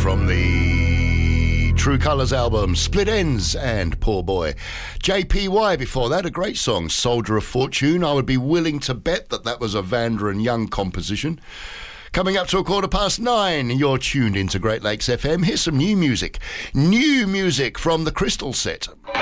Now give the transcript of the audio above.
from the True Colours album, Split Ends and Poor Boy. JPY before that, a great song, Soldier of Fortune. I would be willing to bet that was a Vanda and Young composition. Coming up to 9:15, you're tuned into Great Lakes FM. Here's some new music. New music from the Crystal Set.